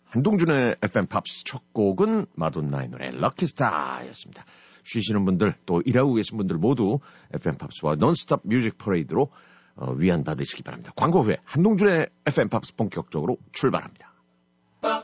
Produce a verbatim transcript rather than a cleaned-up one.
한동준의 에프엠 팝스 첫 곡은 마돈나의 노래 럭키스타였습니다. 쉬시는 분들 또 일하고 계신 분들 모두 에프엠 팝스와 논스톱 뮤직 퍼레이드로 어, 위안 받으시기 바랍니다. 광고 후에 한동준의 에프엠 팝스 본격적으로 출발합니다.